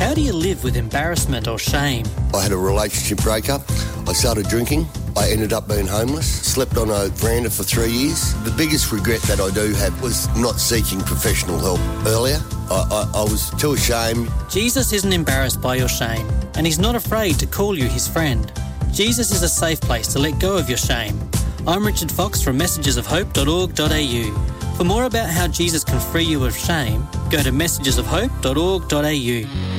How do you live with embarrassment or shame? I had a relationship breakup. I started drinking. I ended up being homeless. Slept on a veranda for 3 years. The biggest regret that I do have was not seeking professional help earlier. I was too ashamed. Jesus isn't embarrassed by your shame, and he's not afraid to call you his friend. Jesus is a safe place to let go of your shame. I'm Richard Fox from messagesofhope.org.au. For more about how Jesus can free you of shame, go to messagesofhope.org.au.